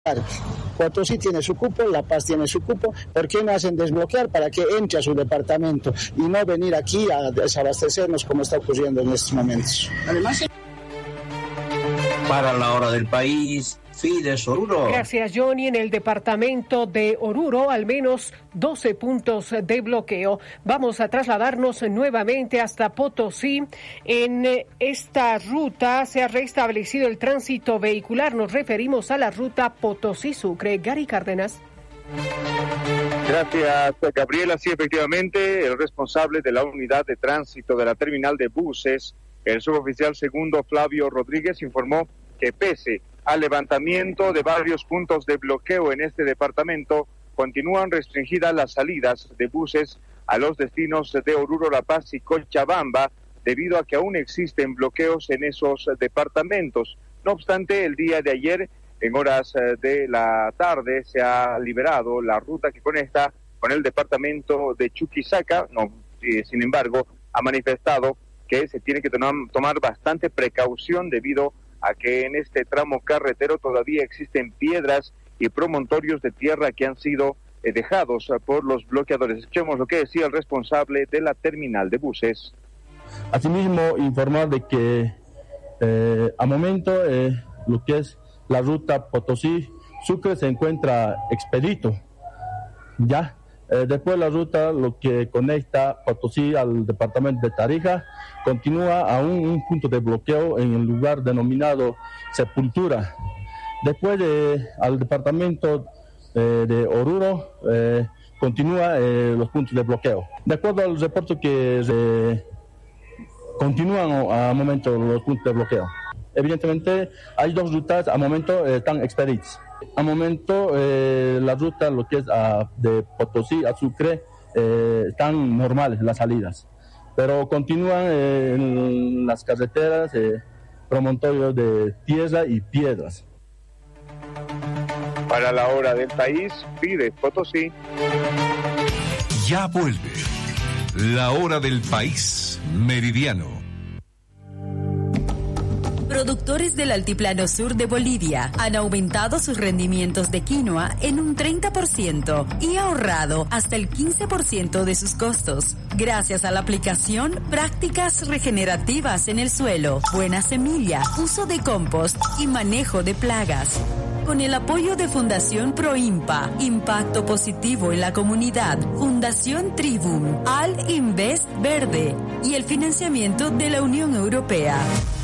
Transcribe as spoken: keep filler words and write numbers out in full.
Potosí tiene su cupo, La Paz tiene su cupo, ¿por qué no hacen desbloquear para que entre a su departamento y no venir aquí a desabastecernos como está ocurriendo en estos momentos? Además, para la hora del país, Fides Oruro. Gracias, Johnny. En el departamento de Oruro, al menos doce puntos de bloqueo. Vamos a trasladarnos nuevamente hasta Potosí. En esta ruta se ha restablecido el tránsito vehicular. Nos referimos a la ruta Potosí-Sucre. Gary Cárdenas. Gracias, Gabriela. Sí, efectivamente, el responsable de la unidad de tránsito de la terminal de buses, el suboficial segundo Flavio Rodríguez, informó que pese al levantamiento de varios puntos de bloqueo en este departamento, continúan restringidas las salidas de buses a los destinos de Oruro, La Paz y Cochabamba, debido a que aún existen bloqueos en esos departamentos. No obstante, el día de ayer, en horas de la tarde, se ha liberado la ruta que conecta con el departamento de Chuquisaca. No, eh, sin embargo, ha manifestado que se tiene que tomar, tomar bastante precaución debido a que en este tramo carretero todavía existen piedras y promontorios de tierra que han sido eh, dejados uh, por los bloqueadores. Escuchemos lo que decía el responsable de la terminal de buses. Asimismo, informar de que eh, a momento eh, lo que es la ruta Potosí-Sucre se encuentra expedito, ya. Eh, después la ruta, lo que conecta Potosí al departamento de Tarija, continúa a un, un punto de bloqueo en el lugar denominado Sepultura. Después de, al departamento eh, de Oruro, eh, continúa eh, los puntos de bloqueo. De acuerdo al reporte que eh, continúan a momento los puntos de bloqueo. Evidentemente hay dos rutas a momento eh, están expeditas. A momento eh, la ruta, lo que es uh, de Potosí a Sucre, eh, están normales las salidas, pero continúan eh, en las carreteras eh, promontorios de tierra y piedras. Para la hora del país, Fides Potosí. Ya vuelve la hora del país meridiano. Productores del altiplano sur de Bolivia han aumentado sus rendimientos de quinoa en un treinta por ciento y ahorrado hasta el quince por ciento de sus costos, gracias a la aplicación prácticas regenerativas en el suelo, buena semilla, uso de compost y manejo de plagas. Con el apoyo de Fundación Proimpa, Impacto Positivo en la Comunidad, Fundación Tribum, Al Invest Verde y el financiamiento de la Unión Europea.